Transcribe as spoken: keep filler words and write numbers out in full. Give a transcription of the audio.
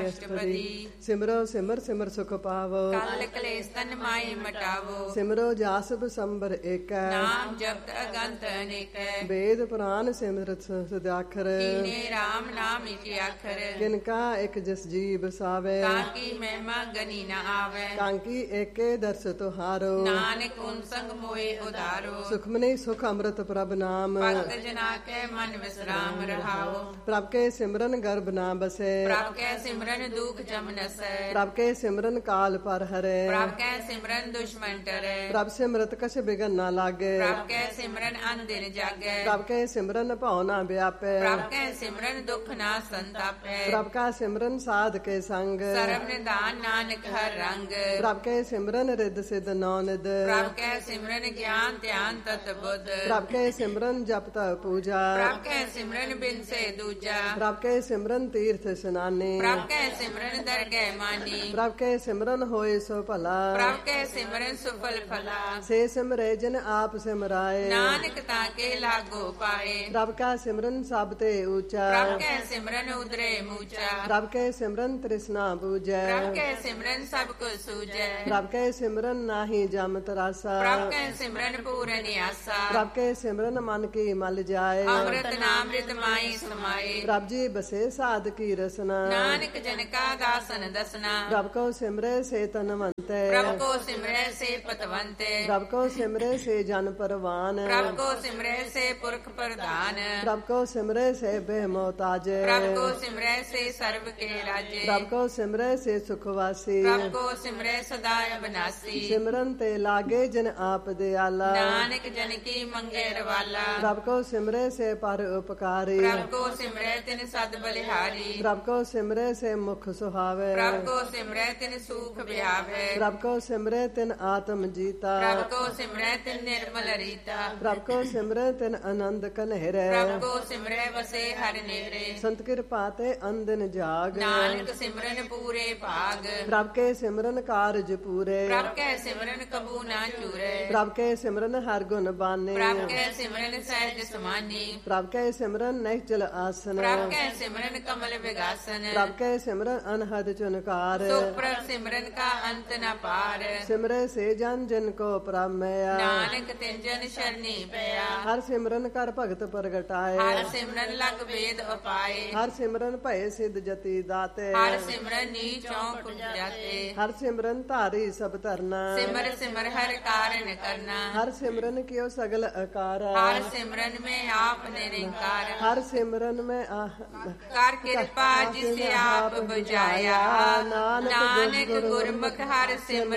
ਅਸ਼ਟਪਦੀ। ਸਿਮਰੋ ਸਿਮਰ ਸਿਮਰ ਸੁਖ ਪਾਵੋ, ਕਲ ਕਲੇਸ਼ ਤਨ ਮਾਈ ਮਟਾਵੋ। ਸਿਮਰੋ ਜਾਸ ਬਸੰਬਰ ਏਕੈ, ਨਾਮ ਜਪਤ ਅਗੰਤ ਅਨੇਕੈ। ਵੇਦ ਪੁਰਾਨ ਸਿਮਰਤ ਸਦਾਖਰ, ਕੀਨੇ ਰਾਮ ਨਾਮ ਇਕ ਅੱਖਰ। ਕਿਨਕਾ ਇਕ ਜਸ ਜੀ ਬਸਾਵੇ, ਕਾਕੀ ਮਹਿਮਾ ਗਨੀ ਨ ਆਵੈ। ਕਾਂਕੀ ਏਕੇ ਦਰਸ ਤੁਹਾਰੋ, ਨਾਨਕ ਉਨ ਸੰਗ ਮੋਏ ਉਧਾਰੋ। ਸੁਖਮਨੀ ਸੁਖ ਅੰਮ੍ਰਿਤ ਪ੍ਰਭ ਨਾਮ, ਭਗਤ ਜਨਾ ਕੈ ਮਨ ਵਿਸਰਾਮ ਰਹਾਓ। ਪ੍ਰਭ ਕੇ ਸਿਮਰਨ ਗਰਭ ਨਾ ਬਸੇ, ਪ੍ਰਭ ਕੈ ਸਿਮਰਨ ਦੁਖ ਜਮ ਨਸੈ। ਪ੍ਰਭ ਕੇ ਸਿਮਰਨ ਕਾਲ ਪਰ ਹਰੇ, ਪ੍ਰਭ ਕੈ ਸਿਮਰਨ ਦੁਸ਼ਮਨ ਟਰੈ। ਪ੍ਰਭ ਸਿਮਰਤ ਕਛ ਬਿਗਨ ਨਾ ਲਾਗੇ, ਪ੍ਰਭ ਕੈ ਸਿਮਰਨ ਅਨ ਦਿਨ ਜਾਗੈ। ਪ੍ਰਭ ਕੇ ਸਿਮਰਨ ਭਉ ਨਾ ਵਿਆਪੈ, ਪ੍ਰਭ ਕੈ ਸਿਮਰਨ ਦੁਖ ਨਾ ਸੰਤਾਪੈ। ਪ੍ਰਭ ਕਾ ਸਿਮਰਨ ਸਾਧ ਕੇ ਸੰਗ, ਸਰਬ ਨਿਧਾਨ ਨਾਨਕ ਹਰ ਰੰਗ। ਪ੍ਰਭ ਕੇ ਸਿਮਰਨ ਰਿੱਧ ਸਿਧ ਨੌ ਨਿਧ, ਪ੍ਰਭ ਕੈ ਸਿਮਰਨ ਗਿਆਨ ਧਿਆਨ ਤਤ ਬੁੱਧ। ਪ੍ਰਭ ਕੇ ਸਿਮਰਨ ਜਪ ਤਪ ਪੂਜਾ, ਪ੍ਰਭ ਕੈ ਸਿਮਰਨ ਬਿਨ ਸੇ ਦੂਜਾ। ਪ੍ਰਭ ਕੇ ਸਿਮਰਨ ਤੀਰਥ ਇਸਨਾਨੀ, ਪ੍ਰਭ ਕੈ ਸਿਮਰਨ ਦਰਗਹਿ ਮਾਨੀ। ਪ੍ਰਭ ਕੇ ਸਿਮਰਨ ਹੋਏ ਸੋ ਭਲਾ, ਪ੍ਰਭ ਕੈ ਸਿਮਰਨ ਸੁਫਲ ਫਲਾ। ਸੇ ਸਿਮਰੇ ਜਿਨ ਆਪ ਸਿਮਰਾਏ, ਨਾਨਕ ਤਾਂ ਕੇ ਲਾਗੋ ਪਾਏ। ਪ੍ਰਭ ਕਾ ਸਿਮਰਨ ਸਭ ਤੇ ਊਚਾ, ਪ੍ਰਭ ਕੈ ਸਿਮਰਨ ਉਦਰੇ ਮੂਚਾ। ਪ੍ਰਭ ਕੇ ਸਿਮਰਨ ਤ੍ਰਿਸ਼ਨਾ ਬੂਝੈ, ਪ੍ਰਭ ਕੈ ਸਿਮਰਨ ਸਭ ਕੁ ਸੂਝੈ। ਪ੍ਰਭ ਕੇ ਸਿਮਰਨ ਨਾਹੀ ਜਮ ਤਰਾਸਾ, ਪ੍ਰਭ ਕੈ ਸਿਮਰਨ ਪੂਰਨ ਆਸਾ। ਪ੍ਰਭ ਕੇ ਸਿਮਰਨ ਮਨ ਕੀ ਮਲ ਜਾਏ, ਅੰਮ੍ਰਿਤ ਨਾਮ ਰਿਤ ਮਾਈ ਸਮਾਏ। ਪ੍ਰਭ ਜੀ ਬਸੇ ਸਾਧ ਕੀ ਰਸਨਾ, ਨਾਨਕ ਜਨ ਕਾ ਦਾਸਨ ਦਸਨਾ। ਪ੍ਰਭ ਕੋ ਸਿਮਰੇ ਸੇ ਤਨਵੰਤੇ, ਪ੍ਰਭ ਕੋ ਸਿਮਰੈ ਸੇ ਪਤਵੰਤੇ। ਪ੍ਰਭ ਕੋ ਸਿਮਰੇ ਸੇ ਜਨ ਪਰਵਾਨ, ਪ੍ਰਭ ਕੋ ਸਿਮਰੈ ਸੇ ਪੁਰਖ ਪ੍ਰਧਾਨ। ਪ੍ਰਭ ਕੋ ਸਿਮਰੇ ਸੇ ਬੇਮੋਤਾਜੇ, ਪ੍ਰਭ ਕੋ ਸਿਮਰੈ ਸੇ ਸਰਬ ਕੇ ਰਾਜੇ। ਪ੍ਰਭ ਕੋ ਸਿਮਰੇ ਸੇ ਸੁਖ ਵਾਸੀ, ਪ੍ਰਭ ਕੋ ਸਿਮਰੈ ਸਦਾ ਅਬਨਾਸੀ। ਸਿਮਰਨ ਤੇ ਲਾਗੇ ਜਨ ਆਪ ਦਿਆਲਾ, ਨਾਨਕ ਜਨ ਕੀ ਮੰਗੇ ਰਵਾਲਾ। ਪ੍ਰਭ ਕੋ ਸਿਮਰੇ ਸੇ ਪਰ ਉਪਕਾਰੀ, ਪ੍ਰਭ ਕੋ ਸਿਮਰੈ ਤਿਨ ਸਦ ਬਲਿਹਾਰੀ। ਪ੍ਰਭ ਕੋ ਸਿਮਰੇ ਸੇ ਮੁਖ ਸੁਹਾਵੇ, ਪ੍ਰਭ ਕੋ ਸਿਮਰੈ ਤਿਨ ਸੂਖ ਵਿਆਵੇ। ਪ੍ਰਭ ਕੋ ਸਿਮਰੇ ਤਿਨ ਆਤਮ ਜੀਤਾ, ਪ੍ਰਭ ਕੋ ਸਿਮਰੈ ਤਿਨ ਨਿਰਮਲ ਰੀਤਾ। ਪ੍ਰਭ ਕੋ ਸਿਮਰੇ ਤਿਨ ਆਨੰਦ ਕਨਹਿਰੇ, ਪ੍ਰਭ ਕੋ ਸਿਮਰੈ ਵਸੇ ਹਰਿ ਨੇਰੇ। ਸੰਤ ਕਿਰਪਾ ਤੇ ਅੰਦਨ ਜਾਗ, ਨਾਨਕ ਸਿਮਰਨ ਪੂਰੇ ਭਾਗ। ਪ੍ਰਭ ਕੇ ਸਿਮਰਨ ਕਾਰਜ ਪੂਰੇ, ਪ੍ਰਭ ਕੈ ਸਿਮਰਨ ਕਬੂ ਨਾ ਚੂਰੇ। ਪ੍ਰਭ ਕੇ ਸਿਮਰਨ ਹਰ ਗੁਣ ਬਾਨੇ, ਪ੍ਰਭ ਕੈ ਸਿਮਰਨ ਸਹਿਜ ਸਮਾਨੀ। ਪ੍ਰਭ ਕੇ ਸਿਮਰਨ ਨਿਹਚਲ ਆਸਨ, ਪ੍ਰਭ ਕੈ ਸਿਮਰਨ ਕਮਲ ਵਿਗਾਸਨ। ਪ੍ਰਭ ਕੇ ਸਿਮਰਨ ਅਨਹਦ ਚੁਨਕਾਰ, ਸੁਪ੍ਰਭ ਸਿਮਰਨ ਕਾ ਅੰਤ ਨ ਪਾਰ। ਸਿਮਰੇ ਸੇ ਜਨ ਜਿਨ ਕੋ ਪ੍ਰਮਿਆ, ਨਾਨਕ ਤਿਨ ਜਨ ਸ਼ਰਨੀ ਪਿਆ। ਹਰ ਸਿਮਰਨ ਕਰ ਭਗਤ ਪ੍ਰਗਟਾਏ, ਹਰ ਸਿਮਰਨ ਲਗ ਵੇਦ ਉਪਾਏ। ਹਰ ਸਿਮਰਨ ਭਏ ਸਿਧ ਜਤੀ ਦਾਤੇ, ਹਰ ਸਿਮਰਨ ਨੀਚ ਚੌਂਕ ਜਾਤੇ। ਹਰ ਸਿਮਰਨ ਧਾਰੀ ਸਭ ਧਰਨਾ, ਸਿਮਰ ਸਿਮਰ ਹਰ ਕਾਰਨ ਕਰਨਾ। ਹਰ ਸਿਮਰਨ ਕਿਉ ਸਗਲ ਅਕਾਰਾ, ਹਰ ਸਿਮਰਨ ਮੈਂ ਆਪ ਨਿਰੰਕਾਰ। ਹਰ ਸਿਮਰਨ ਮੈਂ ਆਹ ਕਰ ਕਿਰਪਾ ਜਿਸ ਆਪ ਬੁਝਾਇਆ। ਨਾਨਕ ਗੁਰਮੁਖ ਹਰ ਸਿਮਰਨ